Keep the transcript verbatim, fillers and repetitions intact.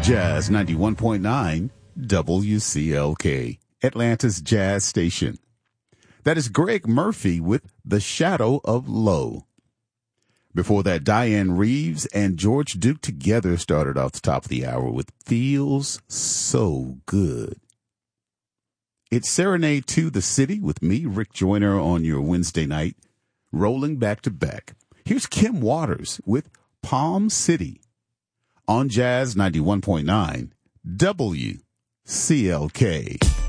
Jazz ninety-one point nine W C L K, Atlanta's Jazz Station. That is Greg Murphy with The Shadow of Low. Before that, Diane Reeves and George Duke together started off the top of the hour with Feels So Good. It's Serenade to the City with me, Rick Joyner, on your Wednesday night, rolling back to back. Here's Kim Waters with Palm City on Jazz ninety-one point nine W C L K.